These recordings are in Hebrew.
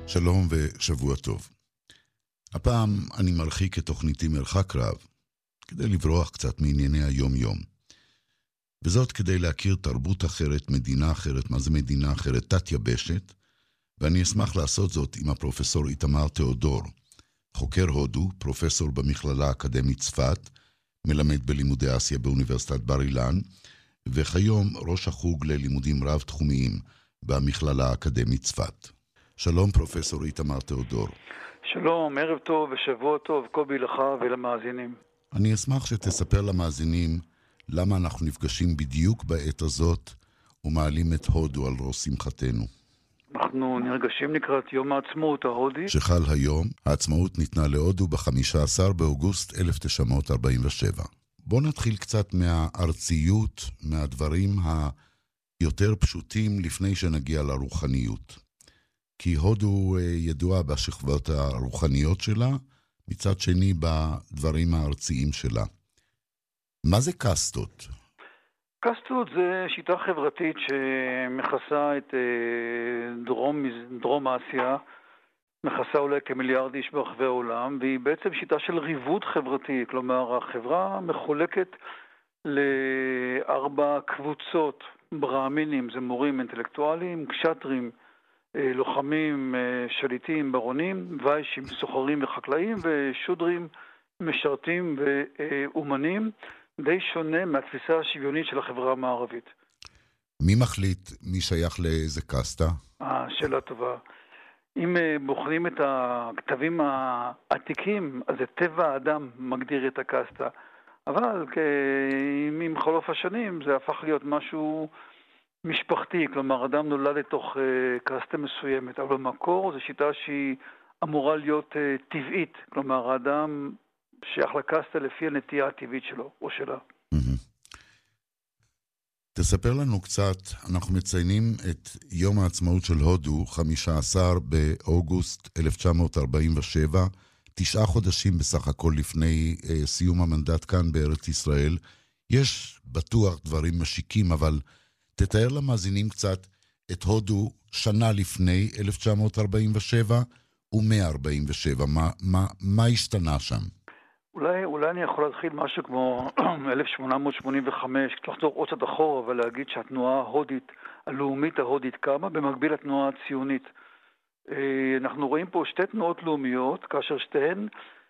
שלום ושבוע טוב. הפעם אני מרחיק את תוכניתי מרחק רב, כדי לברוח קצת מענייני היום-יום. וזאת כדי להכיר תרבות אחרת, מדינה אחרת, מה זה מדינה אחרת, תת-יבשת, ואני אשמח לעשות זאת עם הפרופסור איתמר תיאודור, חוקר הודו, פרופסור במכללה האקדמית צפת, מלמד בלימודי אסיה באוניברסיטת בר אילן, וכיום ראש החוג ללימודים רב-תחומיים במכללה האקדמית צפת. שלום פרופסור איתמר תיאודור. שלום, ערב טוב ושבוע טוב, קובי לך ולמאזינים. אני אשמח שתספר למאזינים למה אנחנו נפגשים בדיוק בעת הזאת ומעלים את הודו על ראש שמחתנו. אנחנו נרגשים לקראת יום העצמאות ההודי. שחל היום, העצמאות ניתנה להודו ב-15 באוגוסט 1947. בוא נתחיל קצת מהארציות, מהדברים היותר פשוטים לפני שנגיע לרוחניות. כי הודו ידועה בשכבות הרוחניות שלה, מצד שני בדברים הארציים שלה. מה זה קסטות? קסטות זה שיטה חברתית שמכסה את דרום אסיה, מכסה אולי כמיליארד איש ברחבי העולם, והיא בעצם שיטה של ריבוד חברתי, כלומר החברה מחולקת לארבע קבוצות ברהמינים, זה מורים אינטלקטואליים, קשטרים, לוחמים, שליטים, ברונים, ויישים, סוחרים וחקלאים, ושודרים, משרתים ואומנים, די שונה מהתפיסה השוויונית של החברה המערבית. מי מחליט מי שייך לאיזה קסטה? שאלה טובה. אם בוחנים את הכתבים העתיקים, אז את טבע האדם מגדיר את הקסטה. אבל עם חלוף השנים זה הפך להיות משהו משפחתי, כלומר אדם נולד לתוך קסטה מסוימת, אבל במקור זו שיטה שהיא אמורה להיות טבעית, כלומר האדם שייך לקסטה לפי הנטייה הטבעית שלו או שלה. תספר לנו קצת, אנחנו מציינים את יום העצמאות של הודו, 15 באוגוסט 1947, 9 חודשים בסך הכל לפני סיום המנדט כאן בארץ ישראל. יש בטוח דברים משיקים, אבל תתאר למאזינים קצת את הודו שנה לפני 1947 ו-147. מה השתנה שם? אולי אני יכול להתחיל משהו כמו 1885, לחזור עוד קצת אחורה ולהגיד שהתנועה ההודית, הלאומית ההודית קמה במקביל לתנועה הציונית. אנחנו רואים פה שתי תנועות לאומיות, כאשר שתיהן,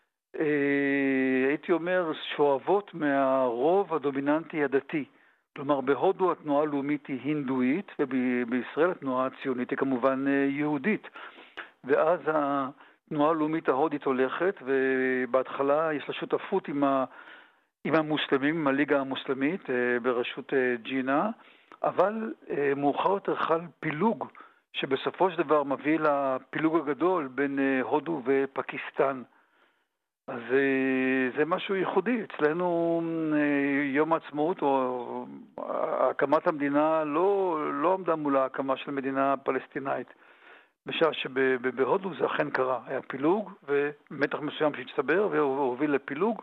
הייתי אומר, שואבות מהרוב הדומיננטי הדתי. כלומר, בהודו התנועה הלאומית היא הינדואית, ובישראל התנועה הציונית היא כמובן יהודית. ואז התנועה הלאומית ההודית הולכת, ובהתחלה יש לה שותפות עם המוסלמים, עם הליגה המוסלמית, בראשות ג'ינה, אבל מאוחר יותר חל פילוג, שבסופו של דבר מביא לפילוג הגדול בין הודו ופקיסטן. אז זה משהו ייחודי. אצלנו יום העצמאות או הקמת המדינה לא עמדה מול ההקמה של מדינה פלסטינאית. בשעה שבהודו זה אכן קרה. היה פילוג ומתח מסוים שהצטבר והוביל לפילוג.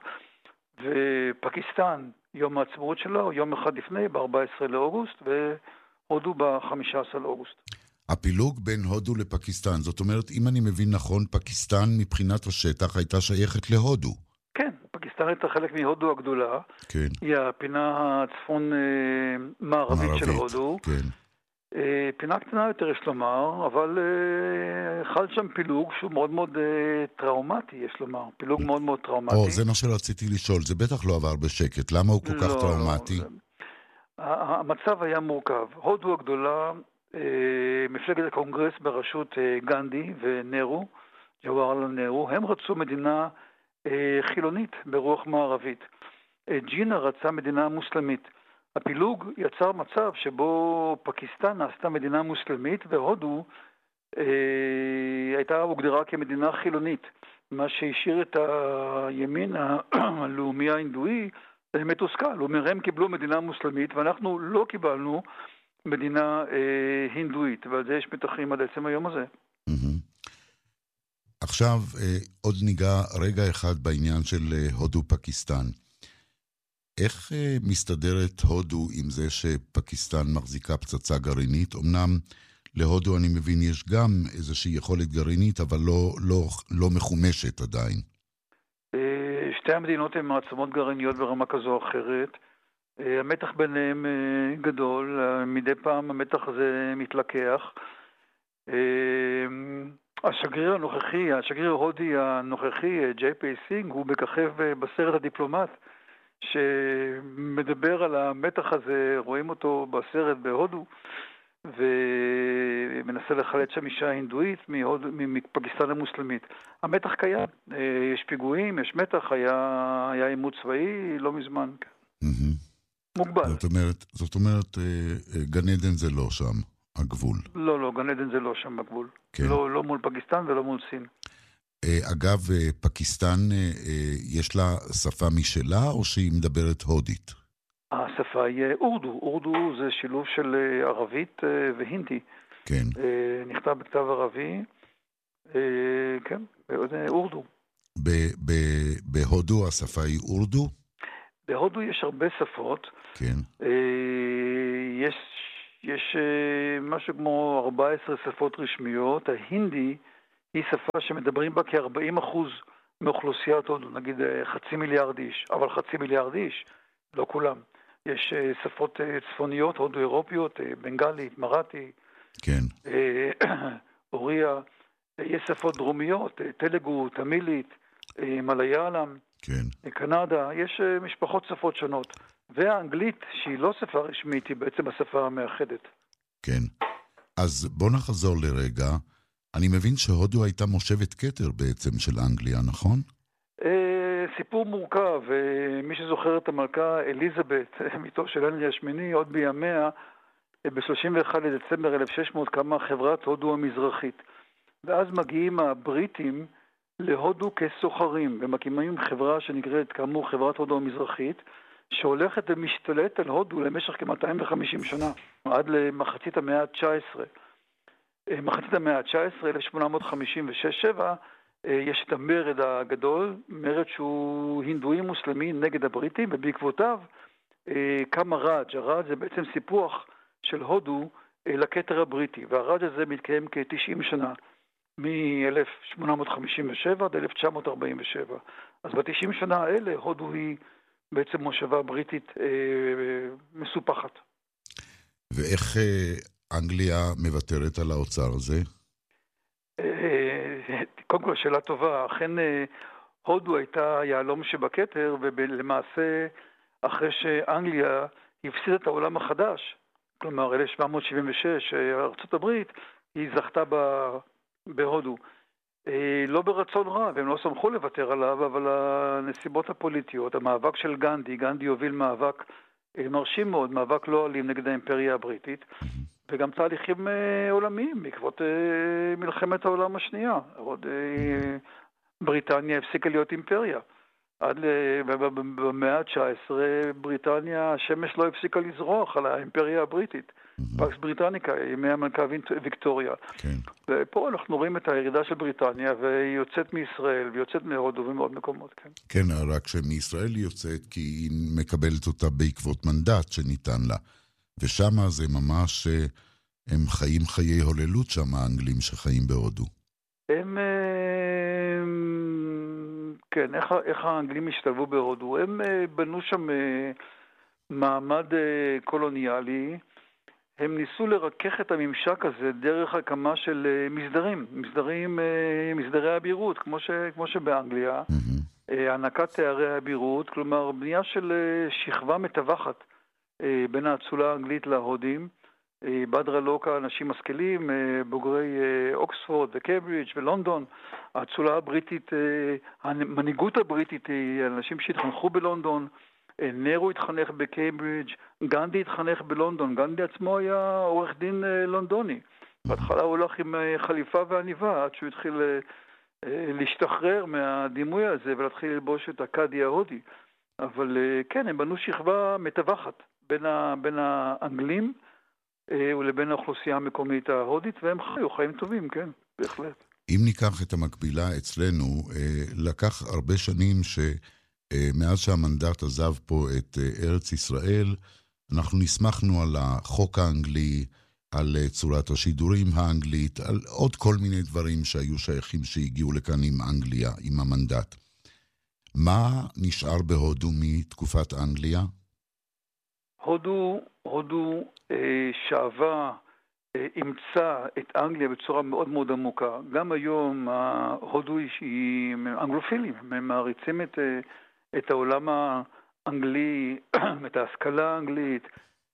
ופקיסטן, יום העצמאות שלה, יום אחד לפני, ב-14 לאוגוסט, והודו ב-15 לאוגוסט. הפילוג בין הודו לפקיסטן, זאת אומרת, אם אני מבין נכון, פקיסטן מבחינת השטח הייתה שייכת להודו. כן, פקיסטן הייתה חלק מהודו הגדולה. כן. היא הפינה הצפון מערבית של הודו. כן. פינה קטנה יותר יש לומר, אבל חל שם פילוג שהוא מאוד מאוד טראומטי, יש לומר. פילוג מאוד מאוד טראומטי. זה מה שרציתי לשאול, זה בטח לא עבר בשקט. למה הוא כל כך טראומטי? המצב היה מורכב. הודו הגדולה, מפלגת הקונגרס בראשות גנדי ונרו, ג'והרלל נרו, הם רצו מדינה חילונית ברוח מערבית. ג'ינה רצה מדינה מוסלמית. הפילוג יצר מצב שבו פקיסטן נעשתה מדינה מוסלמית והודו הייתה הוגדרה כמדינה חילונית. מה שהשאיר את הימין הלאומי ההינדואי מתוסכל. הוא אומר, הם קיבלו מדינה מוסלמית ואנחנו לא קיבלנו מדינה הינדואית, ועל זה יש מתחים עד עצם היום הזה. עכשיו עוד ניגע רגע אחד בעניין של הודו-פקיסטן. איך מסתדרת הודו עם זה שפקיסטן מחזיקה פצצה גרעינית? אמנם להודו אני מבין יש גם איזושהי יכולת גרעינית, אבל לא מחומשת עדיין. שתי המדינות הן מעצמות גרעיניות ברמה כזו או אחרת. המתח ביניהם גדול, מדי פעם המתח הזה מתלקח. השגריר ההודי הנוכחי, ג'יי פי סינג, הוא מככב בסרט הדיפלומט, שמדבר על המתח הזה, רואים אותו בסרט בהודו, ומנסה לחלץ שם אישה הינדואית מפקיסטן המוסלמית. המתח קיים, יש פיגועים, יש מתח, היה עימות צבאי לא מזמן. מוגבל. זאת אומרת, גן עדן זה לא שם, הגבול. לא, גן עדן זה לא שם בגבול. כן. לא מול פקיסטן ולא מול סין. אגב, פקיסטן יש לה שפה משלה או שהיא מדברת הודית? השפה היא אורדו. אורדו זה שילוב של ערבית והינדי. כן. נכתב בכתב ערבי. כן, אורדו. בהודו השפה היא אורדו? בהודו יש הרבה שפות. כן. יש משהו כמו 14 שפות רשמיות. ההינדי היא שפה שמדברים בה כ-40% מאוכלוסיית הודו, נגיד 500 מיליון איש, אבל 500 מיליון איש, לא כולם. יש שפות צפוניות, הודו אירופיות, בנגלית, מראטי, כן. אוריה, יש שפות דרומיות, תלגו, תמילית, מליאלם, כן. קנדה, יש משפחות שפות שונות. והאנגלית, שהיא לא שפה רשמית, היא בעצם השפה המאחדת. כן. אז בוא נחזור לרגע. אני מבין שהודו הייתה מושבת כתר בעצם של אנגליה, נכון? סיפור מורכב. מי שזוכר את המלכה אליזבת, מיתו של הנרי השמיני, עוד בימיה, ב-31 לדצמבר 1600 קמה חברת הודו המזרחית. ואז מגיעים הבריטים להודו כסוחרים, ומקימים חברה שנקראת כאמור חברת הודו המזרחית, שהולכת ומשתלט על הודו למשך כ-250 שנה, עד למחצית המאה ה-19. מחצית המאה ה-19, 1856-7, יש את המרד הגדול, מרד שהוא הינדואי מוסלמי נגד הבריטים, ובעקבותיו קם הראג'. הראג' זה בעצם סיפוח של הודו לכתר הבריטי, והראג' הזה מתקיים כ-90 שנה, מ-1857 עד 1947. אז ב-90 שנה האלה הודו היא בעצם מושבה בריטית מסופחת. ואיך אנגליה מוותרת על האוצר הזה? קודם כל, שאלה טובה. אכן, הודו הייתה יעלום שבכתר, ולמעשה, אחרי שאנגליה הפסידה את העולם החדש, כלומר, 1776, ארצות הברית, היא זכתה בהודו. לא ברצון רב, הם לא שמחו לוותר עליו, אבל הנסיבות הפוליטיות, המאבק של גנדי הוביל מאבק מרשים מאוד, מאבק לא אלים נגד האימפריה הבריטית, וגם תהליכים עולמיים בעקבות מלחמת העולם השנייה. עוד בריטניה הפסיקה להיות אימפריה. עד במאה ה-19 בריטניה, השמש לא הפסיקה לזרוח על האימפריה הבריטית. פקס בריטניקה, ימי המלכה ויקטוריה. ופה אנחנו רואים את הירידה של בריטניה, והיא יוצאת מישראל, ויוצאת מהודו ומעוד מקומות. כן, רק שמישראל היא יוצאת, כי היא מקבלת אותה בעקבות מנדט שניתן לה. ושמה זה ממש, הם חיים חיי הוללות שם, האנגלים שחיים בהודו. כן, איך האנגלים השתלבו בהודו? הם בנו שם מעמד קולוניאלי, הם ניסו לרכך את הממשק הזה דרך הקמה של מסדרי הבירות, כמו שבאנגליה, הענקת תארי הבירות, כלומר בנייה של שכבה מתווכת בין האצולה האנגלית להודים, בדרה לוקה, אנשים משכילים, בוגרי אוקספורד וקיימברידג' ולונדון, האצולה הבריטית, המנהיגות הבריטית היא אנשים שהתחנכו בלונדון, נרו התחנך בקיימברידג', גנדי התחנך בלונדון, גנדי עצמו היה עורך דין לונדוני. בהתחלה הוא הולך עם חליפה ועניבה, עד שהוא התחיל להשתחרר מהדימוי הזה ולהתחיל ללבוש את הקאדי ההודי. אבל כן, הם בנו שכבה מתווכת בין האנגלים ולבין האוכלוסייה המקומית ההודית, והם חיו חיים טובים, כן, בהחלט. אם ניקח את המקבילה אצלנו, לקח הרבה שנים שמאז שהמנדט עזב פה את ארץ ישראל, אנחנו נסמכנו על החוק האנגלי, על צורת השידורים האנגלית, על עוד כל מיני דברים שהיו שייכים שהגיעו לכאן עם אנגליה, עם המנדט. מה נשאר בהודו מתקופת אנגליה? הודו שאבה, אימצה את אנגליה בצורה מאוד מאוד עמוקה. גם היום הודו היא אנגלופילים, הם מעריצים את העולם האנגלי, את ההשכלה האנגלית,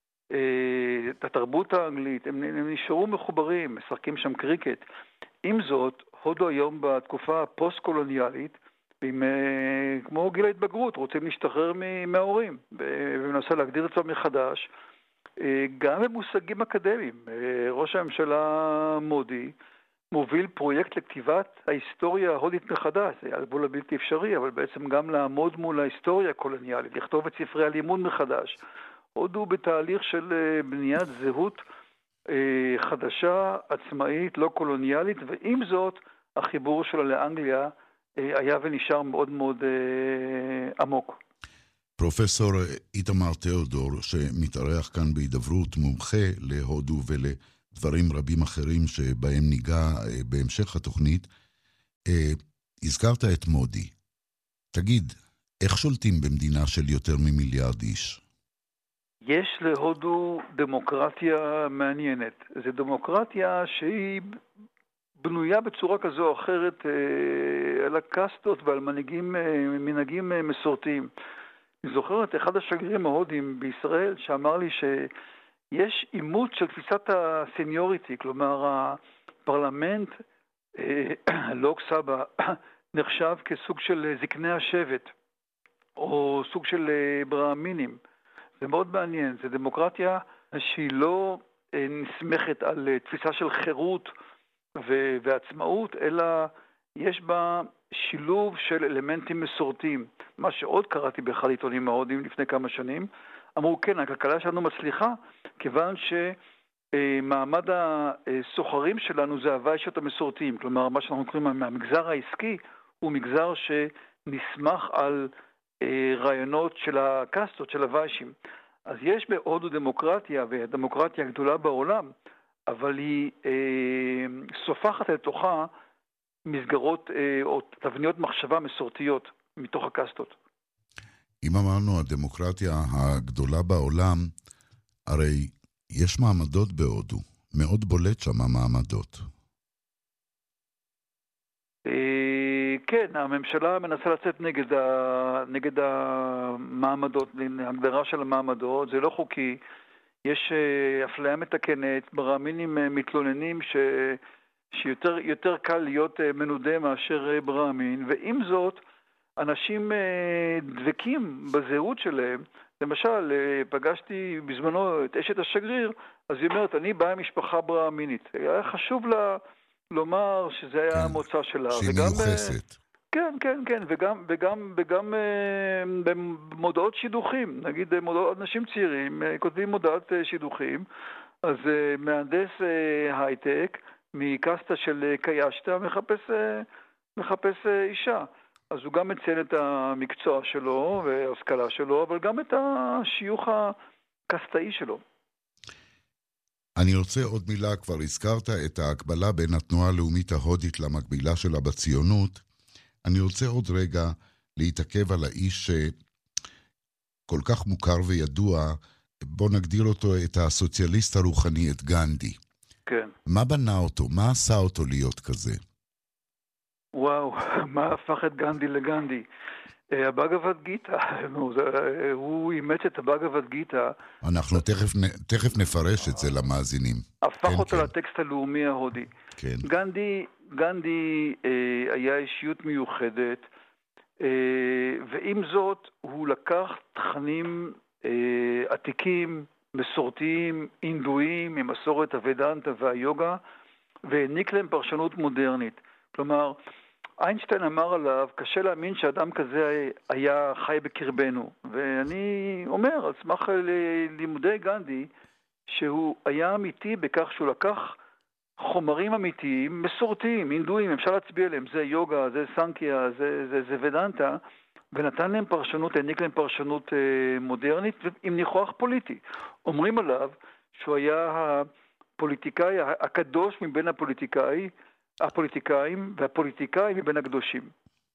את התרבות האנגלית, הם נשארו מחוברים, משחקים שם קריקט. עם זאת, הודו היום בתקופה הפוסט-קולוניאלית, כמו גיל ההתבגרות, רוצים להשתחרר מההורים, ומנסה להגדיר את זה מחדש, גם במושגים אקדמיים. ראש הממשלה מודי מוביל פרויקט לכתיבת ההיסטוריה ההודית מחדש, זה היה גבול הבלתי אפשרי, אבל בעצם גם לעמוד מול ההיסטוריה הקולוניאלית, לכתוב את ספרי הלימוד מחדש. הודו בתהליך של בניית זהות חדשה, עצמאית, לא קולוניאלית, ועם זאת החיבור שלה לאנגליה היה ונשאר מאוד מאוד עמוק. פרופסור איתמר תיאודור, שמתארח כאן בהידברות, מומחה להודו ולדברים רבים אחרים שבהם ניגע בהמשך התוכנית, הזכרת את מודי. תגיד, איך שולטים במדינה של יותר ממיליארד איש? יש להודו דמוקרטיה מעניינת. זו דמוקרטיה שהיא בנויה בצורה כזו או אחרת על הקסטות ועל מנהגים מסורתיים. אני זוכר את אחד השגרירים ההודים בישראל שאמר לי שיש אימוץ של תפיסת הסניוריטי, כלומר הפרלמנט, לוק סבא, נחשב כסוג של זקני השבט או סוג של ברהמינים. זה מאוד מעניין, זו דמוקרטיה שהיא לא נסמכת על תפיסה של חירות ועצמאות, אלא יש בה שילוב של אלמנטים מסורתיים. מה שעוד קראתי באחד עיתונים ההודיים לפני כמה שנים, אמרו כן, הכלכלה שלנו מצליחה, כיוון שמעמד הסוחרים שלנו זה הוויישות המסורתיים, כלומר מה שאנחנו קוראים מהמגזר העסקי הוא מגזר שנסמך על רעיונות של הקסטות, של הוויישים. אז יש בהודו דמוקרטיה, והדמוקרטיה הגדולה בעולם, אבל היא סופחת לתוכה מסגרות או תבניות מחשבה מסורתיות מתוך הקסטות. אם אמרנו הדמוקרטיה הגדולה בעולם, הרי יש מעמדות בהודו, מאוד בולט שם המעמדות. כן, הממשלה מנסה לצאת נגד המעמדות, הגדרה של המעמדות, זה לא חוקי. יש אפליה מתקנת, ברהמינים מתלוננים שיותר קל להיות מנודה מאשר ברהמין, ועם זאת, אנשים דבקים בזהות שלהם. למשל, פגשתי בזמנו את אשת השגריר, אז היא אומרת, אני באה משפחה ברהמינית. היה חשוב לה לומר שזה היה המוצא שלה. שהיא מיוחסת. כן, וגם במודעות שידוכים, נגיד אנשים צעירים כותבים מודעת שידוכים, אז מהנדס הייטק מקסטה של קיישטה מחפש אישה. אז הוא גם מציין את המקצוע שלו וההשכלה שלו, אבל גם את השיוך הקסטאי שלו. אני רוצה עוד מילה, כבר הזכרת את ההקבלה בין התנועה הלאומית ההודית למקבילה שלה בציונות. אני רוצה עוד רגע להתעכב על האיש שכל כך מוכר וידוע, בוא נגדיר אותו את הסוציאליסט הרוחני, את גנדי. כן. מה בנה אותו? מה עשה אותו להיות כזה? וואו, מה הפך את גנדי לגנדי? הבאגבד גיטה, הוא אימץ את הבאגבד גיטה. אנחנו תכף נפרש את זה למאזינים. הפך אותו לטקסט הלאומי ההודי. כן. גנדי היה אישיות מיוחדת, ועם זאת הוא לקח תכנים עתיקים, מסורתיים, אינדואיים, ממסורת הוודנטה והיוגה, והעניק להם פרשנות מודרנית. כלומר, איינשטיין אמר עליו, קשה להאמין שאדם כזה היה חי בקרבנו. ואני אומר, על סמך לימודי גנדי, שהוא היה אמיתי בכך שהוא לקח חומרים אמיתיים, מסורתיים, אינדואיים, אפשר להצביע עליהם, זה יוגה, זה סנקיה, זה ודנטה, ונתן להם פרשנות, העניק להם פרשנות מודרנית, עם ניחוח פוליטי. אומרים עליו שהוא היה הפוליטיקאי הקדוש מבין הפוליטיקאים, והפוליטיקאים מבין הקדושים.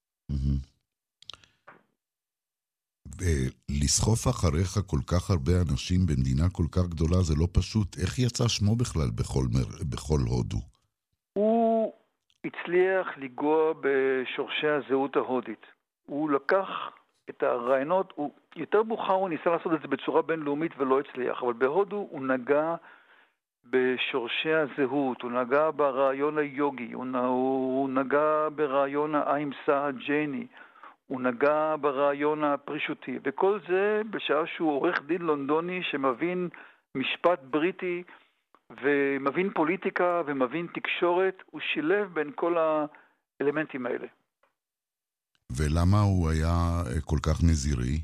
ולסחוף אחריך כל כך הרבה אנשים במדינה כל כך גדולה זה לא פשוט. איך יצא שמו בכלל בכל הודו? הוא הצליח לגוע בשורשי הזהות ההודית. הוא לקח את הרעיונות, יותר מאוחר הוא ניסה לעשות את זה בצורה בינלאומית ולא הצליח, אבל בהודו הוא נגע בשורשי הזהות, הוא נגע ברעיון היוגי, הוא נגע ברעיון האימסה הג'ייני, הוא נגע ברעיון הפרישותי, וכל זה בשעה שהוא עורך דין לונדוני שמבין משפט בריטי ומבין פוליטיקה ומבין תקשורת, הוא שילב בין כל האלמנטים האלה. ולמה הוא היה כל כך נזירי?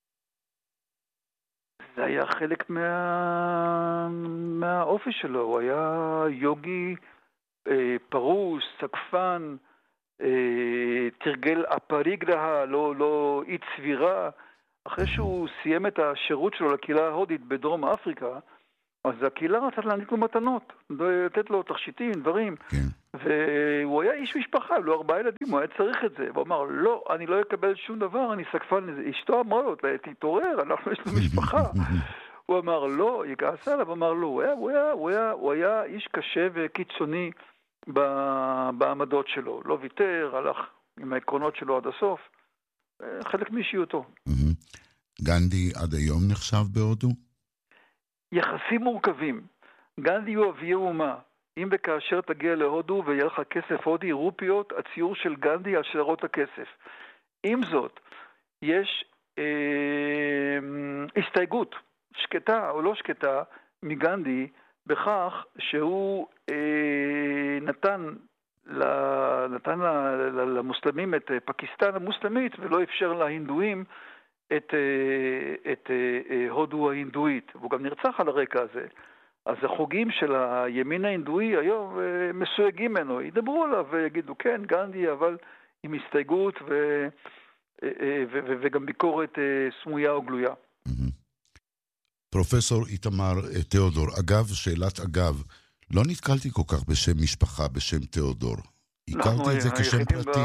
זה היה חלק מהאופי שלו, הוא היה יוגי פרוס, סקפן, תרגל הפריגרהה, לא אי צבירה. אחרי שהוא סיים את השירות שלו לקהילה ההודית בדרום אפריקה, אז הקהילה רצתה להעניק לו מתנות, לתת לו תכשיטים, דברים. כן. והוא היה איש משפחה, לו 4 ילדים, הוא היה צריך את זה. הוא אמר, לא, אני לא אקבל שום דבר, אני סקפן. אשתו אמרה לו, תתעורר, אנחנו יש לו משפחה. הוא אמר, לא, היא כעסה עליו, אמר, לא, הוא היה איש קשה וקיצוני בעמדות שלו. לא ויתר, הלך עם העקרונות שלו עד הסוף. חלק מאישיותו. גנדי עד היום נחשב בהודו? יחסים מורכבים. גנדי הוא אבי האומה. אם וכאשר תגיע להודו ויהיה לך כסף הודי, רופיות, הציור של גנדי על שטרות הכסף. עם זאת, יש הסתייגות, שקטה או לא שקטה, מגנדי, בכך שהוא נתן למוסלמים את פקיסטן המוסלמית, ולא אפשר להינדואים את הודו ההינדואית. והוא גם נרצח על הרקע הזה. אז החוגים של הימין ההינדואי היום מסויגים ממנו, ידברו עליו ויגידו כן, גנדי, אבל עם הסתייגות וגם ביקורת סמויה או גלויה. פרופסור איתמר תיאודור, אגב, שאלת אגב, לא נתקלתי כל כך בשם משפחה, בשם תיאודור. הכרתי את זה כשם פרטי.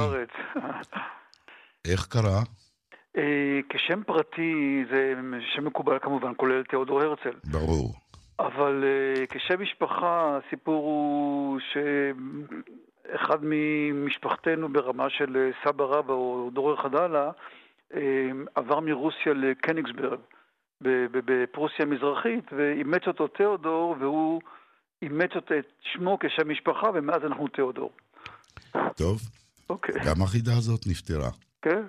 איך קרה? כשם פרטי זה שם מקובל כמובן, כולל תיאודור הרצל. ברור. אבל כשם משפחה, הסיפור הוא שאחד ממשפחתנו ברמה של סבא רבא או דורר חדלה עבר מרוסיה לקניגסברג בפרוסיה המזרחית ואימץ אותו תיאודור, והוא אימץ אותו את שמו כשם משפחה, ומאז אנחנו תיאודור. טוב. אוקיי. גם החידה הזאת נפטרה. כן.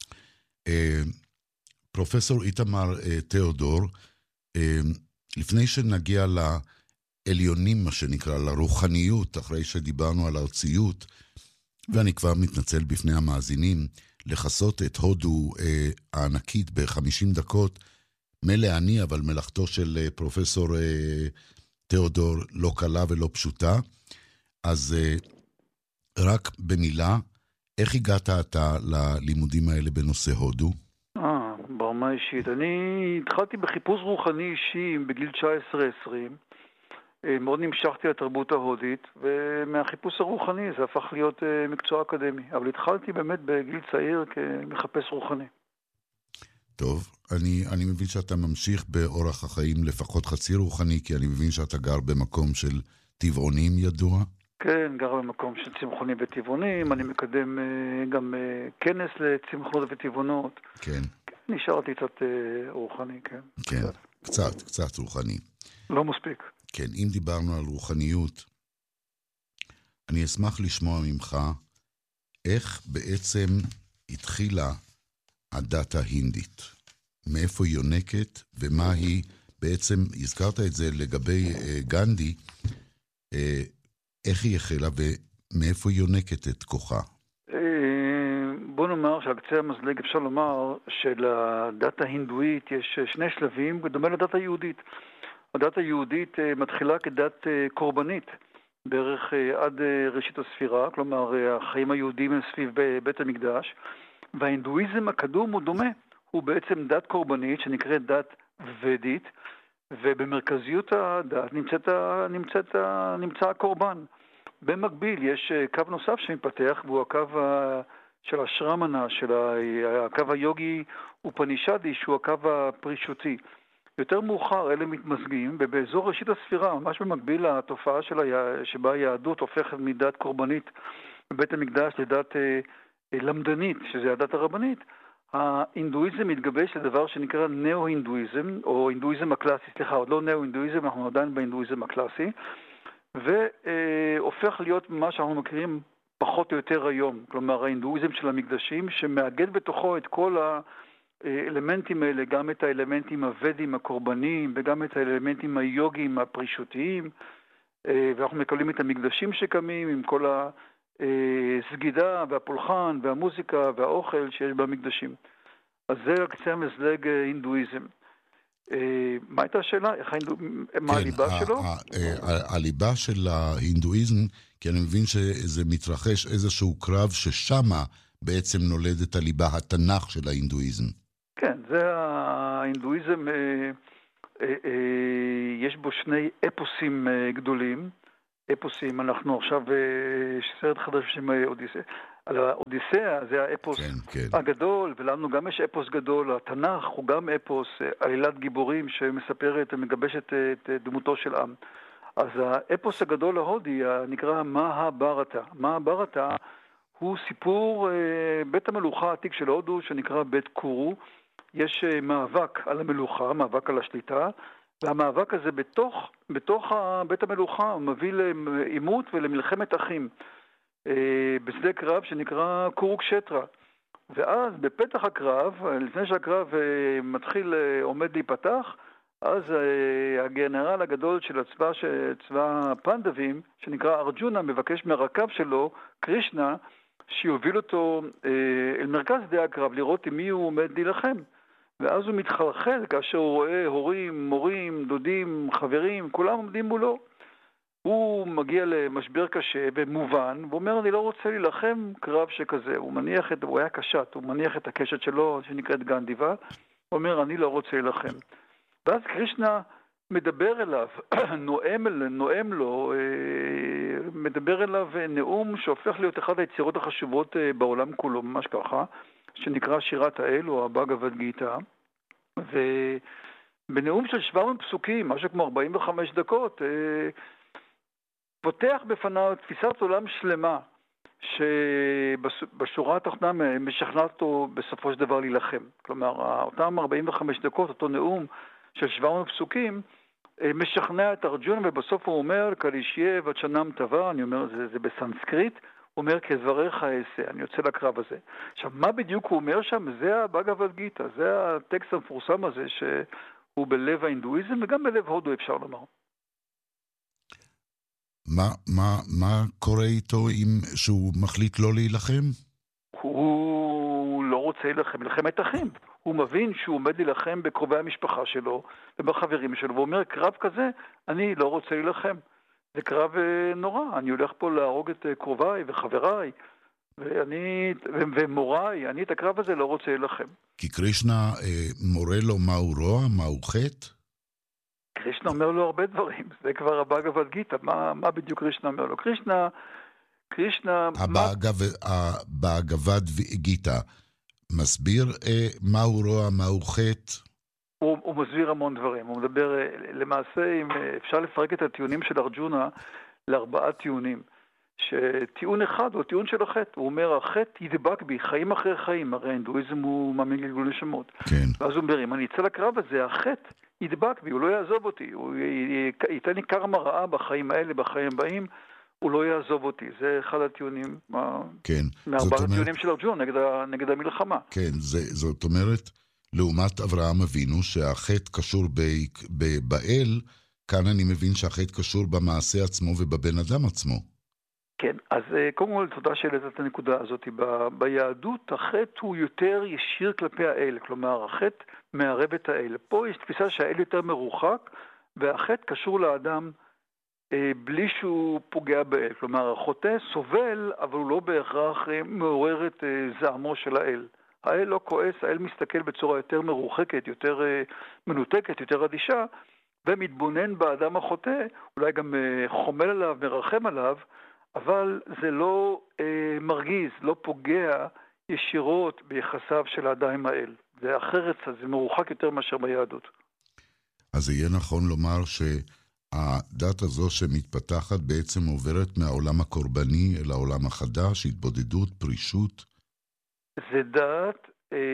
פרופסור איתמר תיאודור, לפני שנגיע לעליונים, מה שנקרא, לרוחניות, אחרי שדיברנו על ארציות, ואני כבר מתנצל בפני המאזינים, לחסות את הודו הענקית ב-50 דקות, מלא אני, אבל מלאכתו של פרופסור תיאודור לא קלה ולא פשוטה. אז רק במילה, איך הגעת אתה ללימודים האלה בנושא הודו? ברמה אישית. אני התחלתי בחיפוש רוחני אישי בגיל 19-20. מאוד נמשכתי לתרבות ההודית, ומהחיפוש הרוחני זה הפך להיות מקצוע אקדמי. אבל התחלתי באמת בגיל צעיר כמחפש רוחני. טוב, אני מבין שאתה ממשיך באורח החיים לפחות חצי רוחני, כי אני מבין שאתה גר במקום של טבעונים ידוע. כן, גר במקום של צמחונים וטבעונים. אני מקדם גם כנס לצמחונות וטבעונות. כן. נשארתי קצת רוחני, כן. כן, קצת רוחני. לא מספיק. כן, אם דיברנו על רוחניות, אני אשמח לשמוע ממך איך בעצם התחילה הדת ההינדית. מאיפה היא יונקת ומה היא בעצם, הזכרת את זה לגבי גנדי, איך היא החלה ומאיפה היא יונקת את כוחה? בוא נאמר שעל קצה המזלג אפשר לומר שלדת ההינדואית יש 2 שלבים, בדומה לדת היהודית. הדת היהודית מתחילה כדת קורבנית, בערך עד ראשית הספירה, כלומר החיים היהודיים הם סביב בית המקדש, וההינדואיזם הקדום הוא דומה, הוא בעצם דת קורבנית שנקראת דת ודית, ובמרכזיות הדת נמצא הקורבן. במקביל יש קו נוסף שמתפתח, והוא הקו של השרמנה, הקו היוגי ופנישדי, שהוא הקו הפרישותי. יותר מאוחר אלה מתמזגים, ובאזור ראשית הספירה, ממש במקביל לתופעה שבה היהדות הופכת מדת קורבנית בבית המקדש לדת למדנית, שזה הדת הרבנית, ההינדואיזם מתגבש לדבר שנקרא נאו-הינדואיזם, או הינדואיזם הקלאסי, סליחה, עוד לא נאו-הינדואיזם, אנחנו עדיין בהינדואיזם הקלאסי, והופך להיות מה שאנחנו מכירים פחות או יותר היום, כלומר ההינדואיזם של המקדשים, שמאגד בתוכו את כל האלמנטים האלה, גם את האלמנטים הוודים הקורבניים, וגם את האלמנטים היוגיים הפרישותיים, ואנחנו מקבלים את המקדשים שקמים עם כל הסגידה והפולחן והמוזיקה והאוכל שיש במקדשים. אז זה קצה המזלג הינדואיזם. מה הייתה השאלה? מה הליבה שלו? הליבה של ההינדואיזם, כי אני מבין שזה מתרחש איזשהו קרב ששמה בעצם נולדת הליבה, התנ"ך של ההינדואיזם. כן, זה ההינדואיזם, יש בו שני אפוסים גדולים. אפוסים, אנחנו עכשיו סרט חדש בשם אודיסאה. על האודיסאה זה האפוס הגדול, ולנו גם יש אפוס גדול. התנ"ך הוא גם אפוס, עלילת גיבורים שמספרת ומגבשת את דמותו של עם. אז האפוס הגדול ההודי נקרא מהברטה. מהברטה הוא סיפור בית המלוכה העתיק של הודו שנקרא בית קורו. יש מאבק על המלוכה, מאבק על השליטה, והמאבק הזה בתוך בית המלוכה הוא מביא לעימות ולמלחמת אחים בשדה קרב שנקרא קורוקשטרה. ואז בפתח הקרב, לפני שהקרב עומד להיפתח, אז הגנרל הגדול של צבא הפנדבים, שנקרא ארג'ונה, מבקש מהרכב שלו, קרישנה, שיוביל אותו אל מרכז שדה הקרב, לראות עם מי הוא עומד להילחם. ואז הוא מתחלחל כאשר הוא רואה הורים, מורים, דודים, חברים, כולם עומדים מולו. הוא מגיע למשבר קשה ומובן, ואומר, אני לא רוצה להילחם קרב שכזה. הוא היה קשת, הוא מניח את הקשת שלו, שנקראת גנדיבה, הוא אומר, אני לא רוצה להילחם. ואז קרישנה מדבר אליו, נואם לו, מדבר אליו נאום שהופך להיות אחד היצירות החשובות בעולם כולו, ממש ככה, שנקרא שירת האל או הבאגavad גיטה, ובנאום של 700 פסוקים, משהו כמו 45 דקות, פותח בפניו תפיסת עולם שלמה, שבשורה התחתונה משכנעת אותו בסופו של דבר להילחם. כלומר, אותם 45 דקות, אותו נאום של 700 פסוקים, משכנע את ארג'ונה, ובסוף הוא אומר, קלישיה וצ'נם טבע, אני אומר, זה בסנסקריט, הוא אומר, כדבריך אעשה, אני יוצא לקרב הזה. עכשיו, מה בדיוק הוא אומר שם? זה הבאגavad גיטה, זה הטקסט המפורסם הזה, שהוא בלב ההינדואיזם, וגם בלב הודו אפשר לומר. מה קורה איתו אם שהוא מחליט לא להילחם? הוא לא רוצה להילחם, מלחמת אחים. הוא מבין שהוא עומד להילחם בקרובי המשפחה שלו ובחברים שלו, ואומר, קרב כזה, אני לא רוצה להילחם. זה קרב נורא, אני הולך פה להרוג את קרוביי וחבריי, ומוריי, אני את הקרב הזה לא רוצה להילחם. כי קרישנה מורה לו מהו רוע, מהו חטא? קרישנה אומר לו הרבה דברים, זה כבר הבאגavad גיטה, מה בדיוק קרישנה אומר לו? קרישנה... הבאגavad גיטה מסביר מהו רוע, מהו חטא? הוא מסביר המון דברים, הוא מדבר, למעשה, אם אפשר לפרק את הטיעונים של ארג'ונה ל4 טיעונים, שטיעון אחד הוא טיעון של החטא, הוא אומר, החטא ידבק בי, חיים אחרי חיים, הרי ההינדואיזם הוא מאמין גלגול נשמות. כן. ואז הוא אומר, אם אני אצא לקרב הזה, החטא ידבק בי, הוא לא יעזוב אותי, הוא ייתן לי קרמה רעה בחיים האלה, בחיים הבאים, הוא לא יעזוב אותי. זה אחד הטיעונים, כן. מ4 הטיעונים של ארג'ונה נגד המלחמה. כן, זאת אומרת, לעומת אברהם אבינו, שהחטא קשור באל, כאן אני מבין שהחטא קשור במעשה עצמו ובבן אדם עצמו. כן, אז קודם כל תודה שהעלית את הנקודה הזאת. ביהדות החטא הוא יותר ישיר כלפי האל, כלומר החטא מערב את האל. פה יש תפיסה שהאל יותר מרוחק, והחטא קשור לאדם בלי שהוא פוגע באל. כלומר החוטא סובל, אבל הוא לא בהכרח מעורר את זעמו של האל. האל לא כועס, האל מסתכל בצורה יותר מרוחקת, יותר מנותקת, יותר אדישה, ומתבונן באדם החוטא, אולי גם חומל עליו, מרחם עליו, אבל זה לא מרגיז, לא פוגע ישירות ביחסיו של האדם האל. זה אחרת, זה מרוחק יותר מאשר ביהדות. אז זה יהיה נכון לומר שהדת הזו שמתפתחת בעצם עוברת מהעולם הקורבני אל העולם החדש, התבודדות, פרישות? זה דת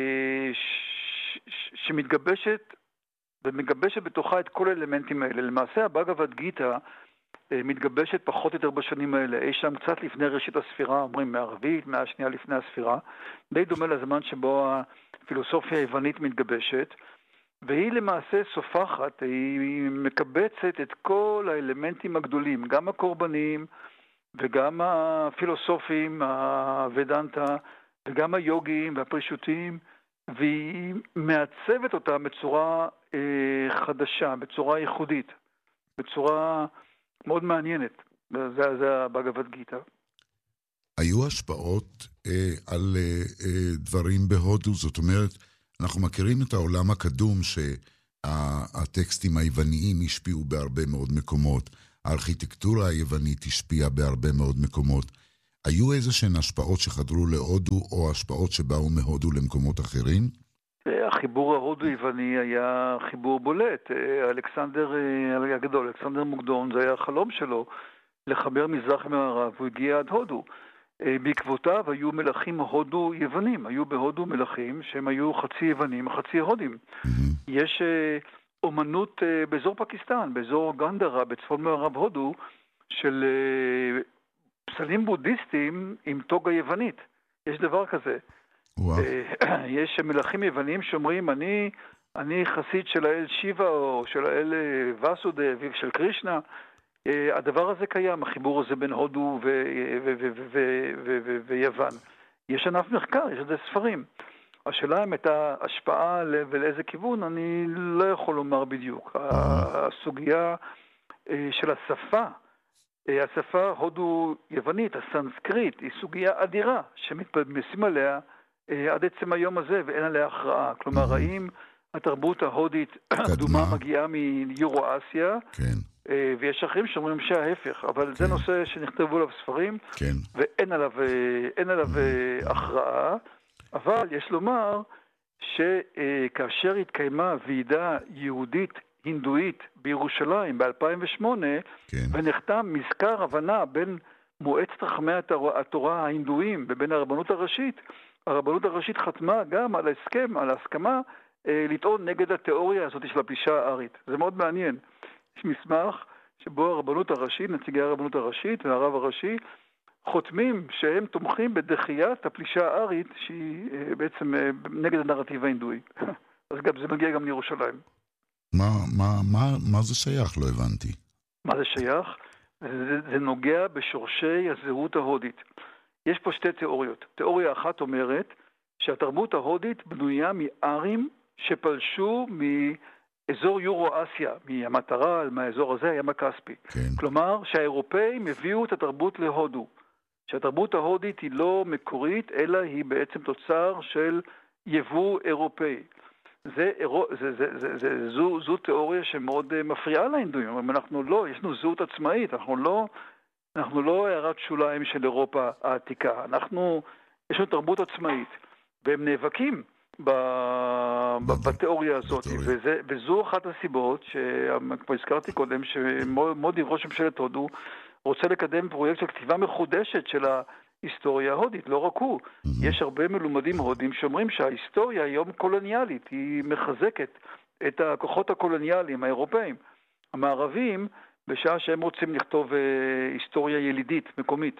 שמתגבשת ומגבשת בתוכה את כל האלמנטים האלה. למעשה הבאגבד גיטה מתגבשת פחות או יותר בשנים האלה. אי שם קצת לפני ראשית הספירה, אומרים מהרביעית, מהשנייה לפני הספירה. די דומה לזמן שבו הפילוסופיה היוונית מתגבשת, והיא למעשה סופחת, היא מקבצת את כל האלמנטים הגדולים, גם הקורבניים וגם הפילוסופים, הוודנטה, וגם היוגיים והפרישותיים, והיא מעצבת אותם בצורה חדשה, בצורה ייחודית, בצורה מאוד מעניינת. זה הבאגבד גיטה. היו השפעות על דברים בהודו, זאת אומרת, אנחנו מכירים את העולם הקדום שהטקסטים היווניים השפיעו בהרבה מאוד מקומות, הארכיטקטורה היוונית השפיעה בהרבה מאוד מקומות. היו איזשהן השפעות שחדרו להודו או השפעות שבאו מהודו למקומות אחרים? החיבור ההודו-יווני היה חיבור בולט. אלכסנדר הגדול, אלכסנדר מוקדון, זה היה החלום שלו לחבר מזרח ממערב, הוא הגיע עד הודו. בעקבותיו היו מלכים הודו-יוונים, היו בהודו מלכים שהם היו חצי יוונים, חצי הודים. יש אומנות באזור פקיסטן, באזור גנדרה, בצפון מערב הודו, של פסלים בודהיסטים עם טוגה יוונית. יש דבר כזה. יש מלכים יוונים שאומרים, אני חסיד של האל שיבה או של האל וסודב של קרישנה. הדבר הזה קיים, החיבור הזה בין הודו ויוון. יש ענף מחקר, יש לזה ספרים. השאלה אם את ההשפעה ולאיזה כיוון, אני לא יכול לומר בדיוק. הסוגיה של השפה הודו-יוונית, הסנסקריט, היא סוגיה אדירה שמתפסים עליה עד עצם היום הזה ואין עליה הכרעה. כלומר, האם התרבות ההודית הקדומה מגיעה מיורו-אסיה, ויש אחרים שאומרים שההפך, אבל זה נושא שנכתבו עליו ספרים, ואין עליו הכרעה, אבל יש לומר שכאשר התקיימה ועידה יהודית הינדואית בירושלים ב-2008, ונחתם מזכר הבנה בין מועצת חכמי התורה ההינדואים ובין הרבנות הראשית חתמה גם על ההסכמה לטעון נגד התיאוריה הזאת של הפלישה הארית. זה מאוד מעניין. יש מסמך שבו הרבנות הראשית, נציגי הרבנות הראשית והרב הראשי, חותמים שהם תומכים בדחיית הפלישה הארית, שהיא בעצם נגד הנרטיב ההינדואי. אז גם זה מגיע גם לירושלים. מה זה שייך? לא הבנתי. מה זה שייך? זה נוגע בשורשי הזהות ההודית. יש פה שתי תיאוריות. תיאוריה אחת אומרת שהתרבות ההודית בנויה מארים שפלשו מאזור יורו-אסיה, מהמטרה, מהאזור הזה, הים הכספי. כלומר, שהאירופאים הביאו את התרבות להודו. שהתרבות ההודית היא לא מקורית, אלא היא בעצם תוצר של יבוא אירופאי. זו תיאוריה שמאוד מפריעה להינדואים. אנחנו לא, יש לנו זהות עצמאית, אנחנו לא הערת שוליים של אירופה העתיקה. יש לנו תרבות עצמאית, והם נאבקים בתיאוריה הזאת. וזו אחת הסיבות, שכבר הזכרתי קודם, שמודי ראש ממשלת הודו רוצה לקדם פרויקט של כתיבה מחודשת של ההיסטוריה ההודית, לא רק הוא. יש הרבה מלומדים הודים שאומרים שההיסטוריה היום קולוניאלית, היא מחזקת את הכוחות הקולוניאליים, האירופאים, המערבים, בשעה שהם רוצים לכתוב היסטוריה ילידית, מקומית.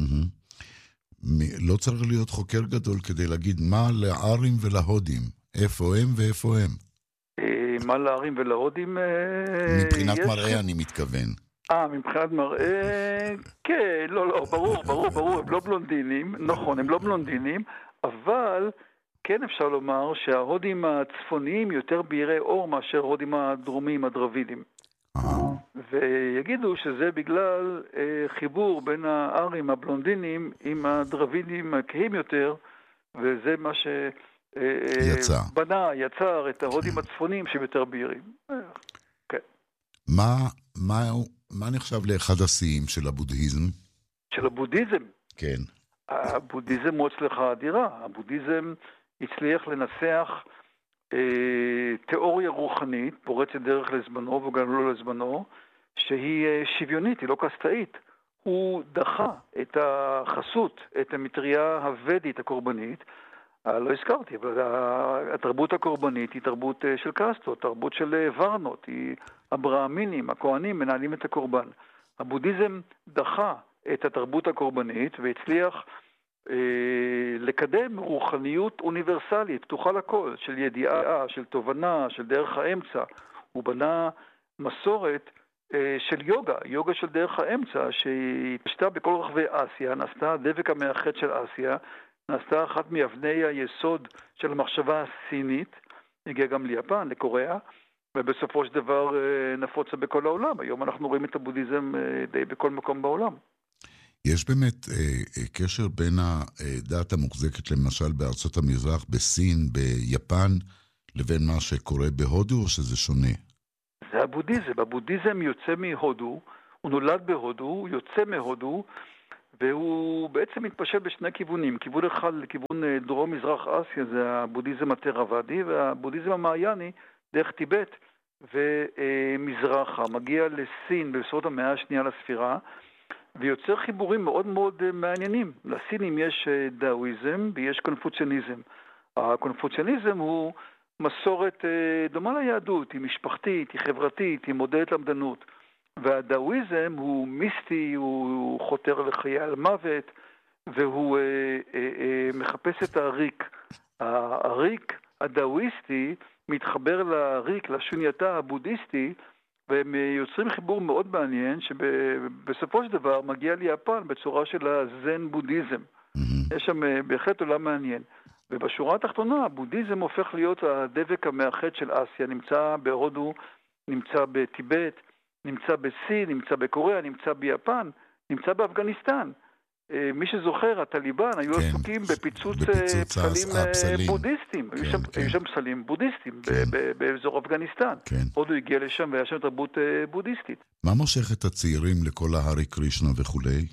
לא צריך להיות חוקר גדול כדי להגיד מה לארים ולהודים, איפה הם ואיפה הם. מה לארים ולהודים? מבחינת מראה אני מתכוון. מבחינת מראה, כן, לא, ברור, הם לא בלונדינים, נכון, הם לא בלונדינים, אבל כן אפשר לומר שההודים הצפוניים יותר בהירי אור מאשר ההודים הדרומיים, הדרווידים. ויגידו שזה בגלל חיבור בין הארים הבלונדינים עם הדרווידים הכהים יותר, וזה מה יצר את ההודים הצפוניים שהם יותר בהירים. כן. מה נחשב לאחד השיאים של הבודהיזם? של הבודהיזם? כן. הבודהיזם הוא הצלחה אדירה. הבודהיזם הצליח לנסח תיאוריה רוחנית, פורצת דרך לזמנו וגם לא לזמנו, שהיא שוויונית, היא לא קסטאית. הוא דחה את החסות, את המטריה הוודית הקורבנית. לא הזכרתי, אבל התרבות הקורבנית היא תרבות של קסטות, תרבות של ורנות, היא הברהמינים, הכהנים מנהלים את הקורבן. הבודהיזם דחה את התרבות הקורבנית והצליח לקדם רוחניות אוניברסלית, פתוחה לכל, של ידיעה, של תובנה, של דרך האמצע. הוא בנה מסורת של יוגה של דרך האמצע, שהיא פשטה בכל רחבי אסיה, נעשתה הדבק המאחד של אסיה, נעשתה אחת מאבני היסוד של המחשבה הסינית, הגיעה גם ליפן, לקוריאה, ובסופו של דבר נפוצה בכל העולם. היום אנחנו רואים את הבודהיזם די בכל מקום בעולם. יש באמת קשר בין הדת המוחזקת למשל בארצות המזרח, בסין, ביפן, לבין מה שקורה בהודו, או שזה שונה? זה הבודהיזם. הבודהיזם יוצא מהודו, הוא נולד בהודו, הוא יוצא מהודו, והוא בעצם מתפשט בשני כיוונים. כיוון אחד לכיוון דרום-מזרח אסיה, זה הבודהיזם התראוודי, והבודהיזם המעייני דרך טיבט ומזרחה. מגיע לסין בסביבות המאה השנייה לספירה, ויוצר חיבורים מאוד מאוד מעניינים. לסינים יש דאואיזם ויש קונפוציאניזם. הקונפוציאניזם הוא מסורת דומה ליהדות, היא משפחתית, היא חברתית, היא מודדת למדנות. והדאואיזם הוא מיסטי, הוא חותר לחיי על מוות, והוא מחפש את הריק. הריק הדאואיסטי מתחבר לריק, לשונייתה הבודהיסטי, והם יוצרים חיבור מאוד מעניין, שבסופו של דבר מגיע ליפן בצורה של הזן בודהיזם. יש שם בהחלט עולם מעניין. ובשורה התחתונה, הבודהיזם הופך להיות הדבק המאחד של אסיה, נמצא בהודו, נמצא בטיבט, נמצא בסין, נמצא בקוריאה, נמצא ביפן, נמצא באפגניסטן. מי שזוכר, הטליבן היו עסוקים בפיצוץ פסלים בודהיסטים. היו שם פסלים בודהיסטים באזור אפגניסטן. הודו הגיע לשם והיה שם תרבות בודהיסטית. מה מושך את הצעירים לכל ההרי קרישנה וכולי?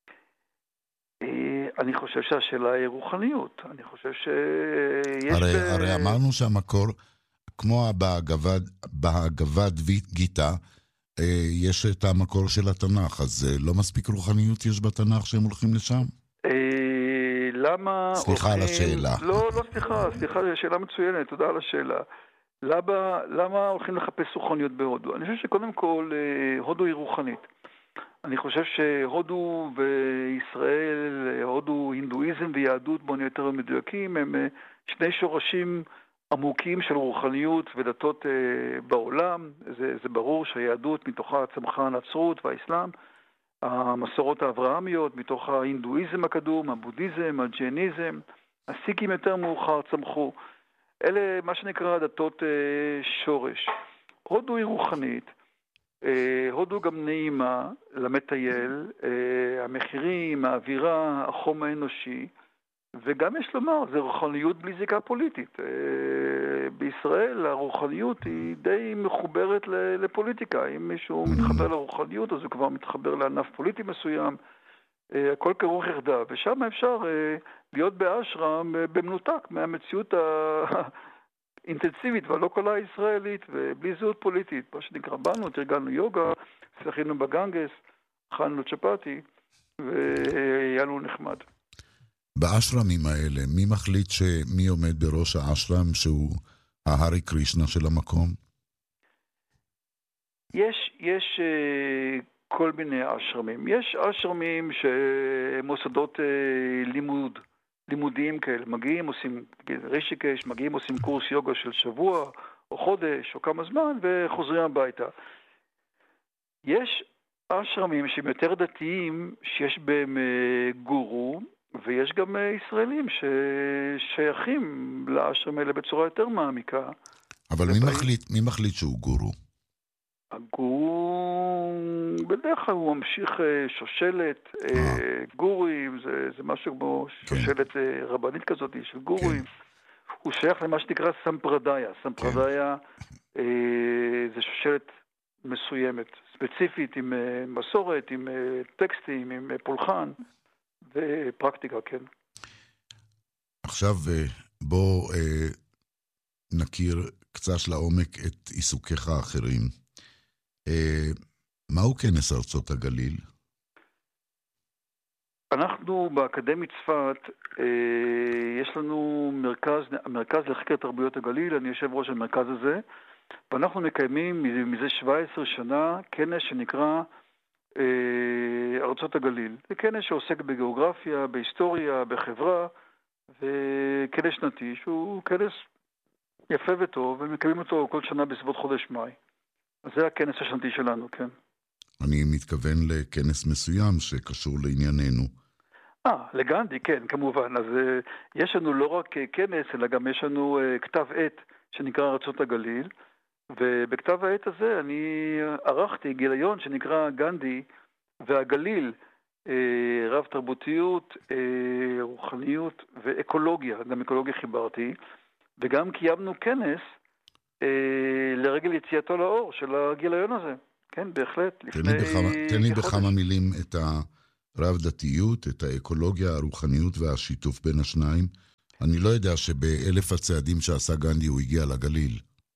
אני חושב שהשאלה היא רוחניות. אני חושב שיש... הרי אמרנו שהמקור, כמו בהגבד גיטה, יש את המקור של התנ"ך, אז לא מספיק רוחניות יש בתנ"ך שהם הולכים לשם? למה... סליחה על השאלה. לא, סליחה, שאלה מצוינת, תודה על השאלה. למה הולכים לחפש רוחניות בהודו? אני חושב שקודם כל, הודו היא רוחנית. אני חושב שהודו וישראל, הודו, הינדואיזם ויהדות, בוא נהיה יותר מדויקים, הם שני שורשים עמוקים של רוחניות ודתות בעולם. זה ברור שהיהדות מתוכה צמחה הנצרות והאסלאם, המסורות האברהמיות מתוך ההינדואיזם הקדום, הבודהיזם, הג'ייניזם, הסיקים יותר מאוחר צמחו. אלה מה שנקרא דתות שורש. הודו היא רוחנית, הודו גם נעימה למטייל, המחירים, האווירה, החום האנושי, וגם יש לומר, זה רוחניות בלי זיקה פוליטית. בישראל הרוחניות היא די מחוברת לפוליטיקה. אם מישהו מתחבר לרוחניות, אז הוא כבר מתחבר לענף פוליטי מסוים. הכל כרוך יחדיו, ושם אפשר להיות באשרם במנותק מהמציאות האינטנסיבית והלא קלה הישראלית, ובלי זהות פוליטית. מה שנקרא, באנו, תרגלנו יוגה, שחינו בגנגס, אכלנו צ'פטי, והיה לנו נחמד. באשרמים האלה, מי מחליט מי עומד בראש האשרם שהוא ההרי קרישנה של המקום? יש כל מיני אשרמים. יש אשרמים שמוסדות לימודיים כאלה. מגיעים, עושים רישיקש, מגיעים, עושים קורס יוגה של שבוע או חודש או כמה זמן וחוזרים הביתה. יש אשרמים שהם יותר דתיים, שיש בהם גורו, ויש גם ישראלים ששייכים לאשרם האלה בצורה יותר מעמיקה. אבל מי מחליט שהוא גורו? הגורו, בדרך כלל הוא ממשיך שושלת, גורים, זה משהו כמו שושלת רבנית כזאת של גורים. הוא שייך למה שנקרא סמפרדיה. סמפרדיה זה שושלת מסוימת, ספציפית עם מסורת, עם טקסטים, עם פולחן ופרקטיקה, כן. עכשיו בוא נכיר קצת לעומק את עיסוקיך האחרים. מהו כנס ארצות הגליל? אנחנו באקדמית צפת, יש לנו מרכז לחקר תרבויות הגליל, אני יושב ראש המרכז הזה, ואנחנו מקיימים מזה 17 שנה כנס שנקרא ארצות הגליל. זה כנס שעוסק בגיאוגרפיה, בהיסטוריה, בחברה, וכנס שנתי שהוא כנס יפה וטוב, ומקיימים אותו כל שנה בסביבות חודש מאי. אז זה הכנס השנתי שלנו, כן. אני מתכוון לכנס מסוים שקשור לענייננו. לגנדי, כן, כמובן. אז יש לנו לא רק כנס, אלא גם יש לנו כתב עת שנקרא ארצות הגליל, ובכתב העת הזה אני ערכתי גיליון שנקרא גנדי והגליל, רב תרבותיות, רוחניות ואקולוגיה, גם אקולוגיה חיברתי, וגם קיימנו כנס לרגל יציאתו לאור של הגיליון הזה. כן, בהחלט. תן לי בכמה מילים את הרב דתיות, את האקולוגיה, הרוחניות והשיתוף בין השניים. אני לא יודע שב1,000 הצעדים שעשה גנדי הוא הגיע לגליל.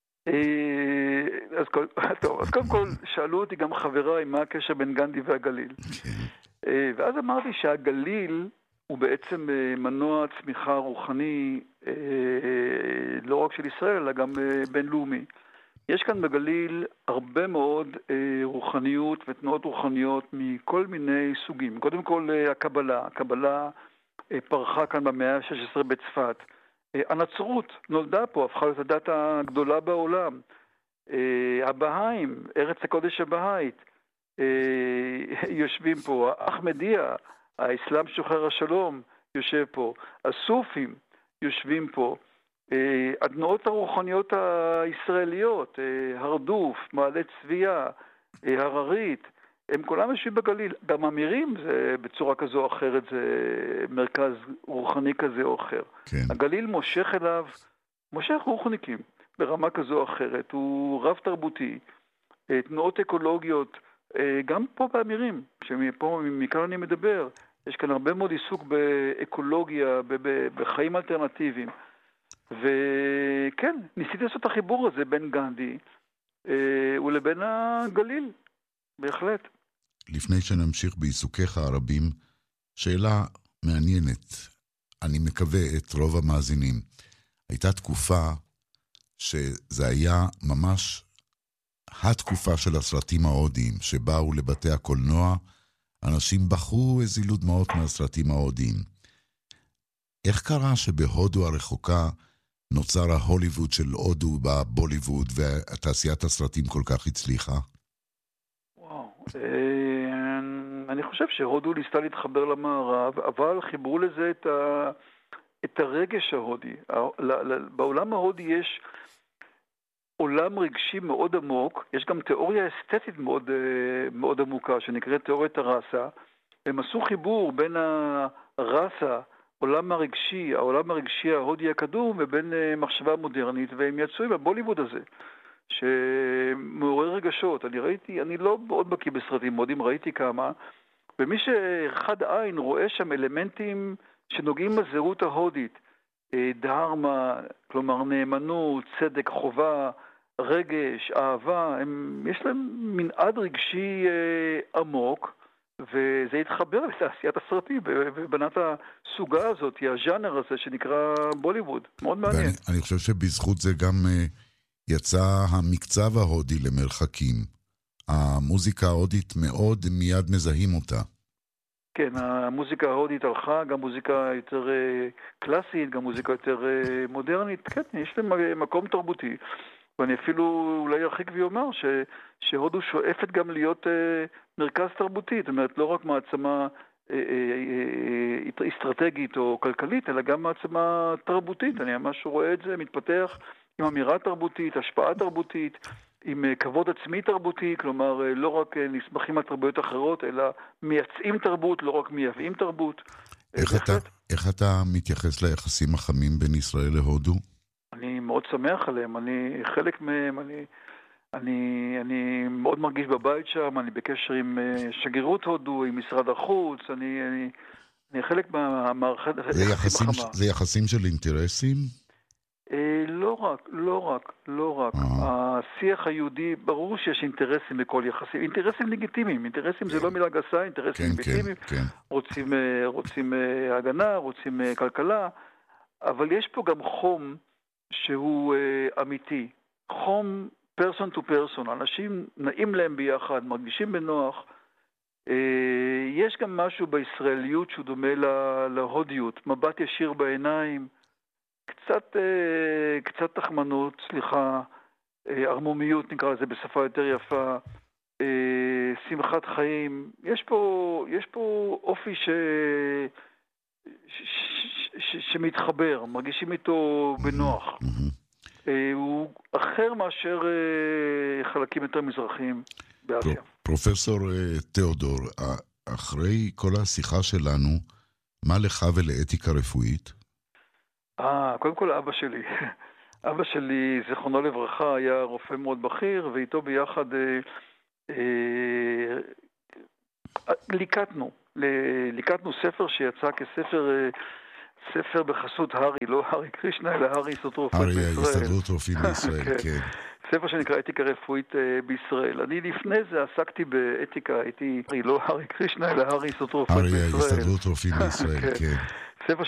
אז קודם כל שאלו אותי גם חבריי מה הקשר בין גנדי והגליל. ואז אמרתי שהגליל הוא בעצם מנוע צמיחה רוחני לא רק של ישראל, אלא גם בינלאומי. יש כאן בגליל הרבה מאוד רוחניות ותנועות רוחניות מכל מיני סוגים. קודם כל הקבלה פרחה כאן במאה ה-16 בצפת. הנצרות נולדה פה, הפכה להיות הדת הגדולה בעולם. הבהאים, ארץ הקודש הבהאית, יושבים פה. אחמדיה, האסלאם שוחר השלום, יושב פה. הסופים יושבים פה. התנועות הרוחניות הישראליות, הרדוף, מעלה צביה, הררית, הם כולם יושבים בגליל. גם אמירים, זה בצורה כזו או אחרת, זה מרכז רוחני כזה או אחר. כן. הגליל מושך אליו, מושך רוחניקים ברמה כזו או אחרת. הוא רב תרבותי, תנועות אקולוגיות, גם פה באמירים, שמפה, מכאן אני מדבר, יש כאן הרבה מאוד עיסוק באקולוגיה, בחיים אלטרנטיביים. וכן, ניסיתי לעשות את החיבור הזה בין גנדי ולבין הגליל, בהחלט. לפני שנמשיך בעיסוקיך הרבים, שאלה מעניינת, אני מקווה את רוב המאזינים. הייתה תקופה שזה היה ממש התקופה של הסרטים ההודיים, שבאו לבתי הקולנוע, אנשים בחרו הזילו דמעות מהסרטים ההודיים. איך קרה שבהודו הרחוקה נוצר ההוליווד של הודו בבוליווד, ותעשיית הסרטים כל כך הצליחה? וואו, אני חושב שהודו ניסתה להתחבר למערב, אבל חיברו לזה את הרגש ההודי. בעולם ההודי יש עולם רגשי מאוד עמוק, יש גם תיאוריה אסתטית מאוד, מאוד עמוקה, שנקראת תיאוריית הרסה. הם עשו חיבור בין הרסה, העולם הרגשי ההודי הקדום, ובין מחשבה מודרנית, והם יצאו עם הבוליווד הזה, שמעורר רגשות. אני לא מאוד בקיא בסרטים הודיים, ראיתי כמה, ומי שאחד עין רואה שם אלמנטים שנוגעים בזהות ההודית, דהרמה, כלומר נאמנות, צדק, חובה, רגש, אהבה, יש להם מנעד רגשי עמוק, וזה התחבר לתעשיית הסרטים, ובנת הסוגה הזאת, הז'אנר הזה שנקרא בוליווד. מאוד מעניין. אני חושב שבזכות זה גם יצא המקצב ההודי למרחקים. המוזיקה ההודית מאוד מיד מזהים אותה. כן, המוזיקה ההודית הלכה, גם מוזיקה יותר קלאסית, גם מוזיקה יותר מודרנית. כן, יש להם מקום תרבותי. ואני אפילו אולי ארחיק ויאמר שהודו שואפת גם להיות מרכז תרבותי, זאת אומרת לא רק מעצמה אסטרטגית או כלכלית, אלא גם מעצמה תרבותית. אני ממש רואה את זה מתפתח עם אמירה תרבותית, השפעה תרבותית, עם כבוד עצמי תרבותי, כלומר לא רק נסמכים על תרבויות אחרות, אלא מייצאים תרבות, לא רק מייבאים תרבות. איך אתה מתייחס ליחסים החמים בין ישראל להודו? אני מאוד שמח עליהם, אני חלק מהם, אני מאוד מרגיש בבית שם, אני בקשר עם שגרירות הודו, עם משרד החוץ, אני חלק מהמערכת היחסים החמה. זה יחסים של אינטרסים? לא רק. השיח היהודי, ברור שיש אינטרסים בכל יחסים, אינטרסים לגיטימיים, אינטרסים זה לא מילה גסה, אינטרסים לגיטימיים, רוצים הגנה, רוצים כלכלה, אבל יש פה גם חום שהוא אמיתי, חום פרסון טו פרסון, אנשים נעים להם ביחד, מרגישים בנוח, יש גם משהו בישראליות שהוא דומה להודיות, מבט ישיר בעיניים, קצת תחמנות, ערמומיות נקרא לזה בשפה יותר יפה, שמחת חיים, יש פה אופי שמתחבר, מרגישים איתו בנוח. הוא אחר מאשר חלקים יותר מזרחיים באסיה. פרופסור תיאודור, אחרי כל השיחה שלנו, מה לך ולאתיקה רפואית? קודם כל אבא שלי, זיכרונו לברכה, היה רופא מאוד בכיר, ואיתו ביחד ליקטנו ספר שיצא ספר בחסות הרי, לא הרי קרישנה, אלא הרי הסתדרות רופאים בישראל. הרי הסתדרות רופאים בישראל, כן. ספר שנקרא אתיקה רפואית בישראל. אני לפני זה עסקתי באתיקה, לא הרי קרישנה, אלא הרי הסתדרות רופאים בישראל. הרי הסתדרות רופאים בישראל, כן.